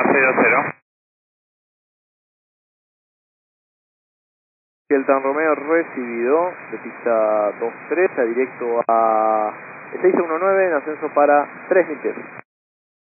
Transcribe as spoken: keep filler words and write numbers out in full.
seis dos cero. Delta Romeo recibido de pista dos tres a directo a seis uno nueve en ascenso para tres mil pies.